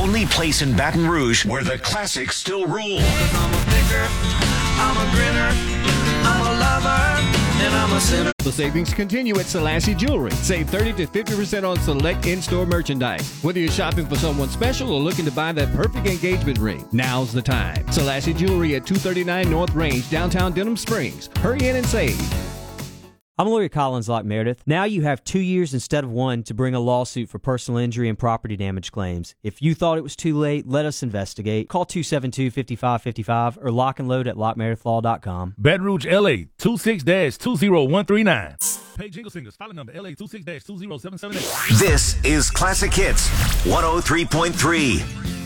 only place in Baton Rouge where the classics still rule. I'm a picker, I'm a grinner, I'm a lover, and I'm a sinner. The savings continue at Selassie Jewelry. Save 30 to 50% on select in-store merchandise. Whether you're shopping for someone special or looking to buy that perfect engagement ring, now's the time. Selassie Jewelry at 239 North Range, downtown Denham Springs. Hurry in and save. I'm lawyer Collins Locke Meredith. Now you have 2 years instead of 1 to bring a lawsuit for personal injury and property damage claims. If you thought it was too late, let us investigate. Call 272-5555 or lockandload@lockmeredithlaw.com. Baton Rouge, LA, 26-20139. Pay Jingle Singers, file number LA 26-20778. This is Classic Hits 103.3.